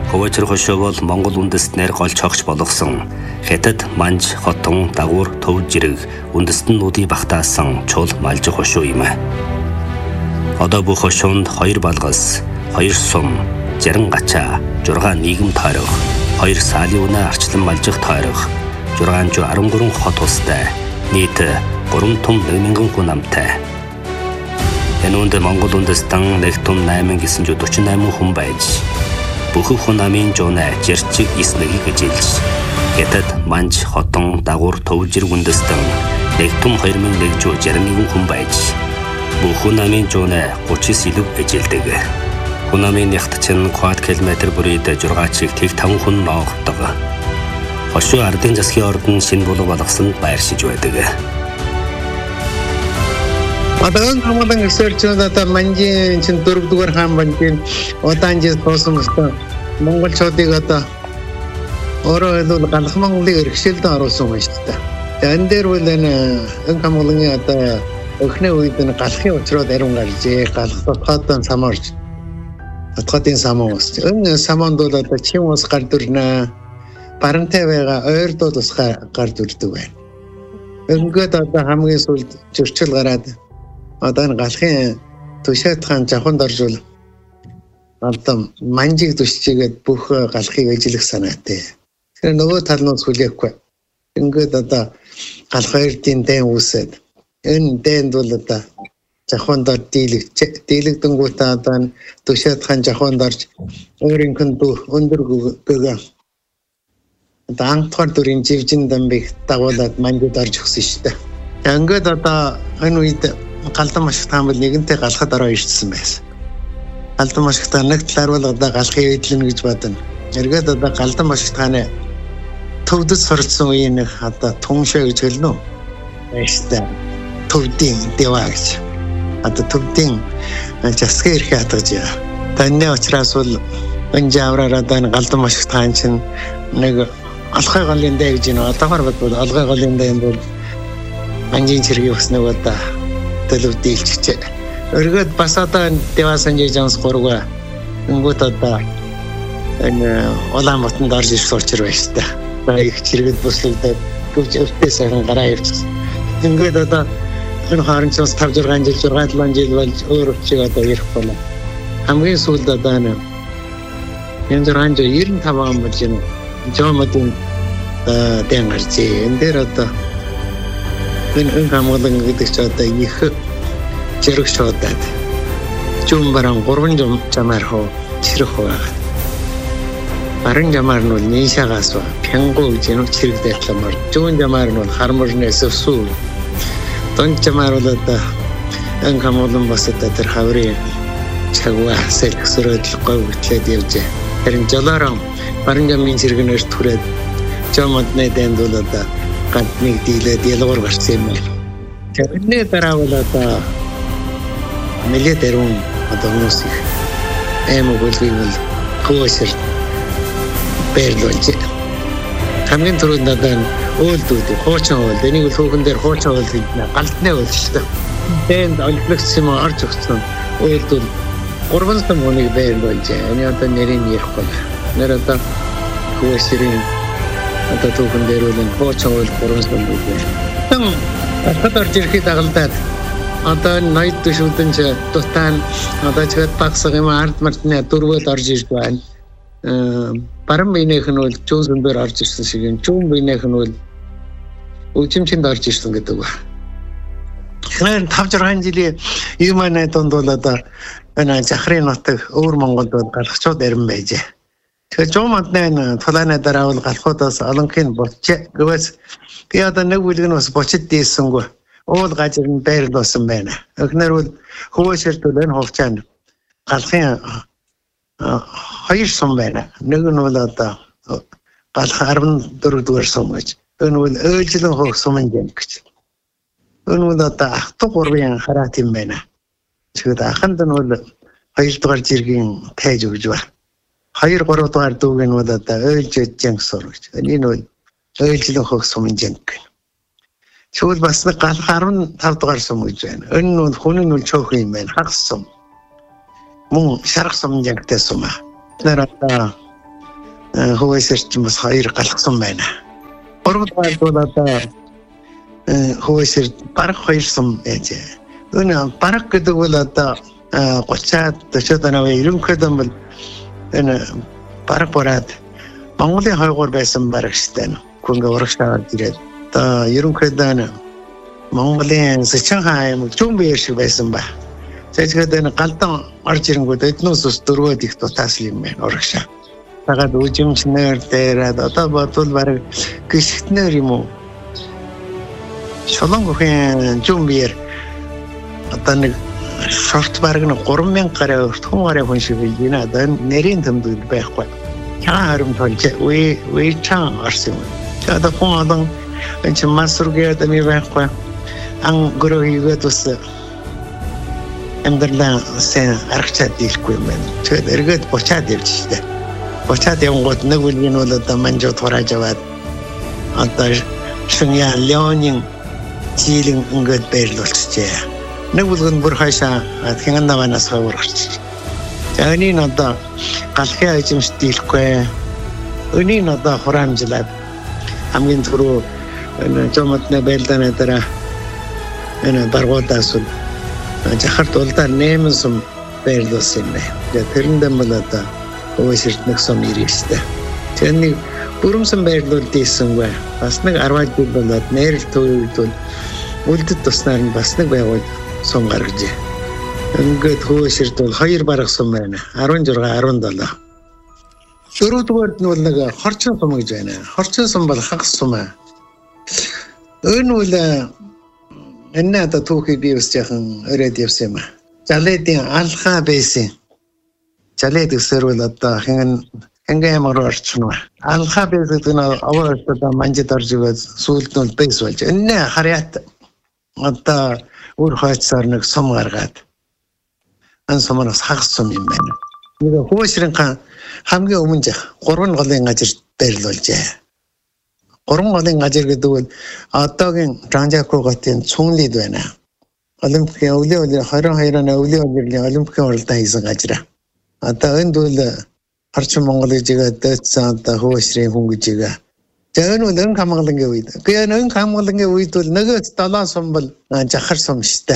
Хөвөчр хошоо бол Монгол үндэстнээр голч хогч болгосон Хятад, Манж, Хотон, Дагуур, Төв жирэг үндэстнүүдийн багтаасан чул малжиг хошоо юм. Одоо бүх хошоонд 2 балгас, 2 сум, 60 гачаа, 6 нийгэм тойрог, 2 саалын үнэ арчлан малжих тойрог, 613 хот устай, нийт 3 том 1,000 хүн амтай. Энэ үнд Монгол үндэстэн нэг том 8,948 хүн байж бүх хүн намын жуунаа жирчиг 9-ийг эжилж Хятад, Манж, Хотон, Дагуур, Төв жирэг үндэстэн нэг том 2,161 хүн байж бүх хүн намын жуунаа 39 илүү эжилдэг. Хүн намын ягт чинь квадрат километр бүрийд 6 чиг тэг 5 хүн ноогддог. Хошуу ардын засгийн ордон шинэ булаг болгосонд байршиж байдаг. Одон хамадан research-д одоо Манжийн чин 4-р хаан Манжийн удаанжис боосомстой монголчуудыг одоо өөрөө хэлбэл ганц Монголыг эрхшээлд оруулсан байна шүү дээ. Энэ дээр бол энэ хамгааллын одоо өхний үед энэ галахын учрууд ариун гаржээ. Галах дотоодын самарч дотоодын самаа ус. Энэ самаанд бол одоо чин ус гард ирнэ. Барантай байгаа ойрдууд ус гард ирдэг байна. Ингээд одоо хамгийн сүүлд зөрчил гараад одоо энэ галахын тушаат хаан жавханд оржул одоо Манжиг тушчигээд бүх галахыг эжлэх санаатай. Тэгэхээр нөгөө талнууд хүлээхгүй. Ингээд одоо галах хоёрын дайн үүсээд энэ дайнд бол одоо жавханд дийлэгдэнгүүтээ одоо тушаат хаан жавханд орж өөрийнх нь өндөр гөгөө одоо ангтгаар дүрийн живжин дамбыг дагуулад Манжид орж өгсөн шүү дээ. Ингээд одоо энэ үед Галдан Машигт хаан бол нэгэнтээ галахад ороо ирсэн байсан. Галдан Машигт хаан нэг талаар бол одоо галахыг эдлэнэ гэж бодно. Эргээд одоо Галдан Машигт хааны төвдөд сурцсан үеийн нэг одоо түншээ гэж хэлнэ үү? Баяртай. Төвдийн дэва гэж. Одоо төвдийн засгийн эрхээ хатгаж байгаа. Таны учраас бол энэ жавраар одоо энэ Галдан Машигт хаан чинь нэг алгай голын дэ гэж нэ одоогор бол алгай голын дэ бол Манжийн цэргийн өснөг одоо төлөв дийлчихжээ. Өргөд бас одоо Дэвасанжи Жанс 3-га ингүүт одоо энэ Улаанбаатарт орж ирэх учир байна шүү дээ. Одоо их чиргэд бүслэгдээд гүвч өвтөө сайхан гараа явчихсан. Ингээд одоо энэ харанчаас 5-6 жил 6-7 жил болж өөр өвчиг одоо ирэх болоо. Хамгийн сүүлд одоо энэ 95 он болж энэ Жомодын дэн гарчээ. Энэ дээр одоо энэ хамгаалан гэдэг ч одоо их зэрэг шуудаад жумбаран 3 жамаар хоо чирэх байгаа. Баран жамаар нь нийшаагаас пянгу гэж нэг чирэг дэвтламар. Жуун жамаар нь харморнээс өсүү. Тон жамаар бол одоо энэ хамгаалан бас одоо тэр хаврын чагва сэлгсрээд говьтлээд явжээ. Тэрэн жолоорон баран жамын чирэгнэр түрээд жомодны дэнд бол одоо ганц нэг дийлээд ялгуур гарсан юм байна. Тэрний дараа бол одоо нэлээд дөрвөн одоо хүмүүс их эм өгүүлгийг бол хөөсөр бэрлүүлж хамгийн түрүүнд одоо өөлдүүд хуучин өөл энийг л хөөхөн дээр хуучин өөл гэж галтны өөл шүү дээ. Тэнд олиглагч юм орж өгсөн өөлдүүд 3 сум хүнийг бэрлүүлж энэ одоо нэрийг ярихгүй. Нэр одоо хөөсөрийн одоо түүхэн дээр бол хуучин өөл 3 сум үү. Тэн хатад орж ирэхэд дагалдаад одоо ноёд төшөлдөн ч тутаан одоо ч багсаг юм ард мартны дөрвөл орж ирж байна. Баран биенийх нь бол зүүн дээр орж ирсэн шиг юм. Зүүн биенийх нь бол өвчмчинд орж ирсэн гэдэг ба. Тэгэхээр 5-6 жилийн юм аа донд бол одоо энэ Захрын нутаг өвөр Монголд бол галахчууд арим байжээ. Тэгэхээр жумадны тулааны дараа бол галахуудаас олонхын болчээ. Гэвээс би одоо нэг бүлэг нь бас бочид дийсэнгүй. Уул гажир нь байрлуулсан байна. Эхнэр бол хөвөөсөр төлөн хувцаанд галахын 2 сум байна. Нэг нь бол одоо галах 14-р сум гэж. Энэ бол өөлжлөн хөх сумын гэн гэж. Энэ бол одоо ах トゥ 3-ын хараат юм байна. Тэгэхэд аханд нь бол 2-р жиргийн тайж өгж байна. 2-3 дугаар дүүг нь бол одоо өөлж жинг сур гэж. Энэ бол өөлжлөн хөх сумын жинг гэн. Тэгвэл бас нэг галах 15 дугаар сум гэж байна. Энэ нь хүн нь чөөх юм байна. Хагас сум. Мөн шарах сумын жангтай сум аа. Тэр одоо хөөсөрч бас 2 галгсан байна. 3-р бол одоо хөөсөр бараг 2 сум байж. Өнөө бараг гэдэг бол одоо 30-40 оноо ерөнхийдөө бол энэ бараг бораад Монголын хойгоор байсан бараг штэ. Гүнгээ урагшаад ирээд одоо ерөнхийдөө Монголын Сычанхай аймаг Жүмбэр шиг байсан ба. Тэгэхэд энэ галдан орж ирэнгүүт эднээс ус 4-д их дутаас юм байна урагшаа. Тагаад үжимчнэр дээрээд одоо бодвол бараг гიშгтнэр юм уу? Шолонгохийн Жүмбэр одоо нэг шорт бараг 3000 гаруй өртгөн гаруй хүн шиг байна. Одоо нэрийн тэмдэг байхгүй. Яа харамт болж үе чан орсон юм. Одоо хүн одоо энэ масургээд ми байхгүй. Ан гөрөөгээд ус амьдралаа сэн аргачаад дийлэхгүй юм байна. Тэгээд эргээд бочаад явчихлаа. Бочаад явгод нэг үеийн бол одоо манжууд хурааж аваад одоо шинэ Леонин жилийн ингээд байрлуулчихжээ. Нэг бүлгэн бүр хашаа хинган наванаас хаварч. Тэний одоо галхи ажимс дийлэхгүй. Өний одоо хураамжлаад хамгийн түрүү энэ жомтны байлдааны дараа энэ баргуудаас жахарт улдаар нэмэн сум байрлуулсан юм байна. Тэрэндээ бол одоо өөсөрт нэг сум ирээстэй. Тэрний бүрэмсэн байрлуулдээсэнгүй. Бас нэг 10 жил болоод нэрэл төвөд үлдэд туснаар нь бас нэг байгуул сум гаргажээ. Ингээд хөөсөрт бол 2 бараг сум байна. 16, 17. 4-р нь бол нэг хорчин сум гэж байна. Хорчин сум бол хагас сум аа. Энэ бол энэ одоо түүхий би бас яхан өрөөд явсан юм аа. Жалэдийн алхаа байсан. Жалэд гэсэр бол одоо хингээ ямар орчихно. Алхаа байдаг нь аваартаа манжид орж игээд сүүлд нь бэс болж. Энэ харьяат одоо өөр хойцоор нэг сум гаргаад. Ан сумаас хагас сум юм байна. Нэг хөөсрийн хамгийн өмнө 3 голын газар байрлуулжээ. 3 голын газар гэдэг бол одоогийн Жанжако хотын цунлид байна. Олимпийн өвлийн 22 оны өвлийн өдрийн олимпийн уралдаан хийсэн газар. Одоо энд бол Орчин Монголыг жигээд дэцсэн одоо хөөсрийн хүн гэж игээ. Тэгээд энэ өн хамгаалангийн үед. Тэгээд өн хамгаалангийн үед бол нөгөө 7 сум бол жахар сум штэ.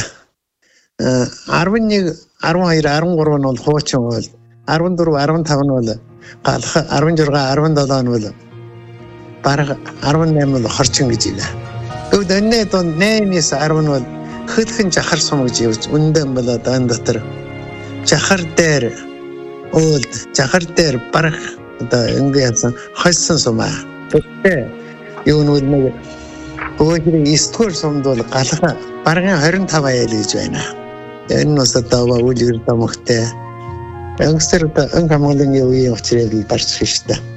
11, 12, 13 нь бол хуучин бол 14, 15 нь бол галх 16, 17 нь бол бараг 18 бол хорчин гэж игээ. Тэгвэл энэ дон 8-ээс 10 нь бол хөдөлгөн жахар сум гэж явж үндэн бол одоо энэ дотор жахар дээр өөл жахар дээр барах одоо ингээд хойсон сумаа. Тэгтээ юу нэг хөөдрийн 9-р сумд бол галха бараг 25 аял гэж байна. Энэ нь бас одоо үлгэр домогтой. Өнгөсөр одоо өн хамгааллын үеийн учраас барьж шүү дээ.